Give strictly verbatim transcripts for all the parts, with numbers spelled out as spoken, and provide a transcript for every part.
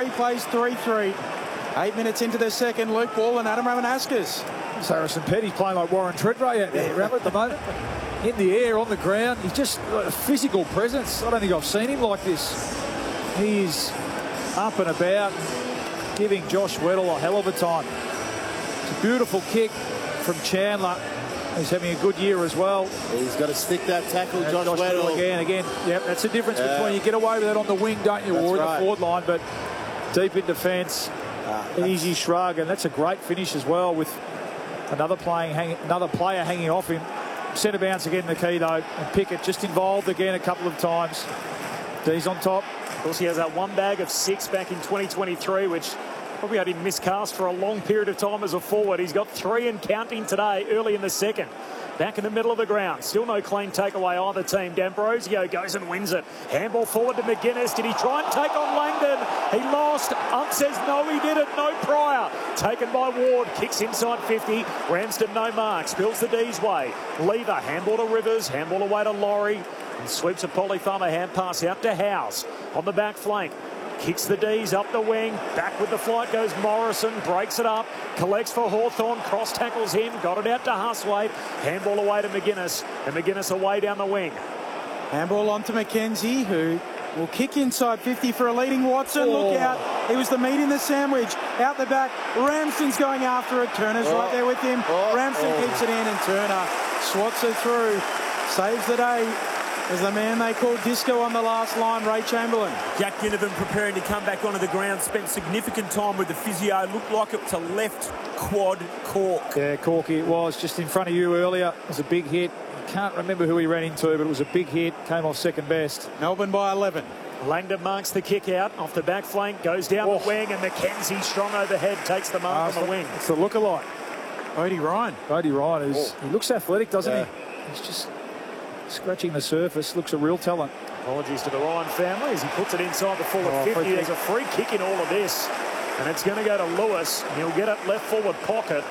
He plays three three. Eight minutes into the second, Luke Ball and Adam Ramanauskas. Harrison Petty's playing like Warren Treadray out there around at the moment. In the air, on the ground. He's just a physical presence. I don't think I've seen him like this. He's up and about, giving Josh Weddle a hell of a time. It's a beautiful kick from Chandler. He's having a good year as well. He's got to stick that tackle, And Josh, Josh Weddle. Weddle again, again. Yep, that's the difference yeah. between you get away with that on the wing, don't you, or in right. the forward line, but deep in defence, Uh, easy shrug, and that's a great finish as well with another playing, hang, another player hanging off him. Centre bounce again, the key though, and Pickett just involved again a couple of times. D's on top. Of course, he has that one bag of six back in twenty twenty-three, which probably had him miscast for a long period of time as a forward. He's got three and counting today, early in the second. Back in the middle of the ground. Still no clean takeaway either team. D'Ambrosio goes and wins it. Handball forward to McGuinness. Did he try and take on Langdon? He lost. Ump says no, he didn't. No prior. Taken by Ward. Kicks inside fifty. Ramsden no mark. Spills the D's way. Lever. Handball to Rivers. Handball away to Laurie. And sweeps a polythumber hand pass out to Howes. On the back flank. Kicks the D's up the wing. Back with the flight goes Morrison. Breaks it up. Collects for Hawthorn. Cross tackles him. Got it out to Huswaite. Handball away to McGuinness. And McGuinness away down the wing. Handball on to McKenzie, who will kick inside fifty for a leading Watson. Oh. Look out. It was the meat in the sandwich. Out the back. Ramsden's going after it. Turner's Oh. right there with him. Oh. Ramsden Oh. keeps it in, and Turner swats it through. Saves the day. As the man they called Disco on the last line, Ray Chamberlain. Jack Ginnivan preparing to come back onto the ground, spent significant time with the physio. Looked like it was a left quad cork. Yeah, Corky it was just in front of you earlier. It was a big hit. Can't remember who he ran into, but it was a big hit. Came off second best. Melbourne by eleven. Langdon marks the kick out off the back flank, goes down Oh. the wing, and McKenzie strong overhead takes the mark Uh, on the wing. It's the look-alike. Odie Ryan. Bodie Ryan is. Oh. He looks athletic, doesn't Yeah. he? He's just scratching the surface. Looks a real talent. Apologies to the Ryan family as he puts it inside the forward Oh, free fifty. kick. There's a free kick in all of this, and it's going to go to Lewis. He'll get it left forward pocket.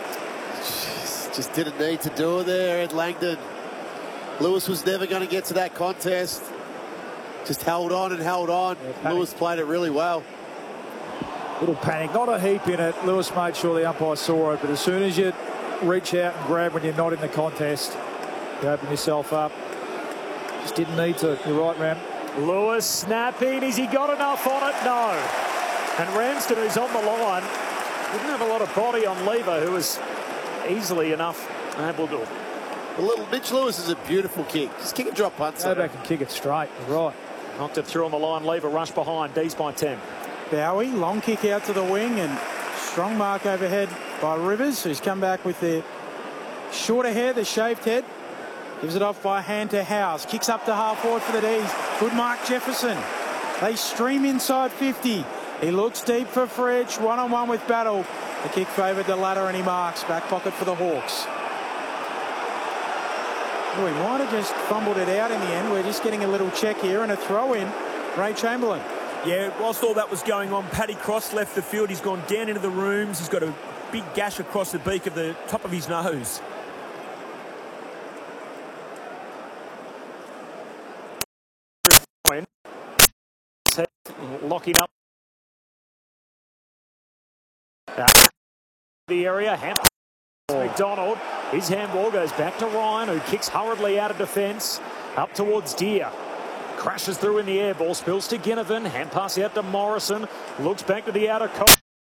Jeez, just didn't need to do it there at Langdon. Lewis was never going to get to that contest. Just held on and held on. Yeah, Lewis played it really well. Little panic. Not a heap in it. Lewis made sure the umpire saw it, but as soon as you reach out and grab when you're not in the contest, you open yourself up. Just didn't need to. You're right, Ram. Lewis snapping. Has he got enough on it? No. And Ramsden, who's on the line, didn't have a lot of body on Lever, who was easily enough able to. The little Mitch Lewis is a beautiful kick. Just kick and drop punts. Go back and kick it straight. You're right. Knocked it through on the line. Lever rush behind. D's by ten. Bowie, long kick out to the wing, and strong mark overhead by Rivers, who's come back with the shorter hair, the shaved head. Gives it off by hand to Howes. Kicks up to half forward for the D's. Good mark, Jefferson. They stream inside fifty. He looks deep for Fredge. One-on-one with Battle. The kick favoured the ladder, and he marks. Back pocket for the Hawks. Oh, he might have just fumbled it out in the end. We're just getting a little check here and a throw in. Ray Chamberlain. Yeah, whilst all that was going on, Paddy Cross left the field. He's gone down into the rooms. He's got a big gash across the beak of the top of his nose. Locking up the area. Hand McDonald. His handball goes back to Ryan, who kicks hurriedly out of defence. Up towards Deer. Crashes through in the air. Ball spills to Ginnivan. Hand pass out to Morrison. Looks back to the outer court.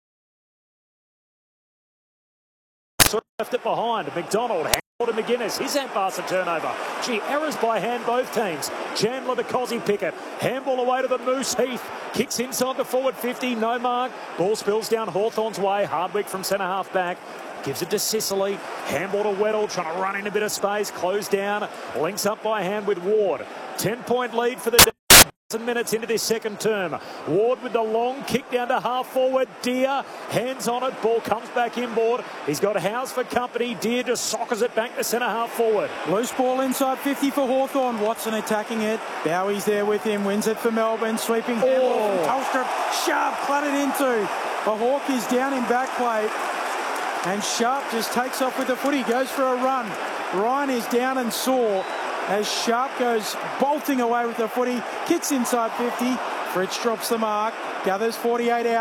Left it behind. McDonald. To McGuinness, his hand pass and turnover. Gee, errors by hand both teams. Chandler to Cozzy Pickett. Handball away to the Moose Heath. Kicks inside the forward fifty, no mark. Ball spills down Hawthorn's way. Hardwick from centre half back. Gives it to Sicily. Handball to Weddle, trying to run in a bit of space. Closed down. Links up by hand with Ward. ten point lead for the minutes into this second term. Ward with the long kick down to half forward. Deer, hands on it. Ball comes back inboard. He's got Howes for company. Deer just soccers it back to centre half forward. Loose ball inside fifty for Hawthorn. Watson attacking it. Bowie's there with him. Wins it for Melbourne. Sweeping handball Oh. from Telstra. Sharp cluttered into. The Hawk is down in back plate. And Sharp just takes off with the footy. Goes for a run. Ryan is down and sore as Sharp goes bolting away with the footy. Kicks inside fifty. Fritz drops the mark. Gathers forty-eight out.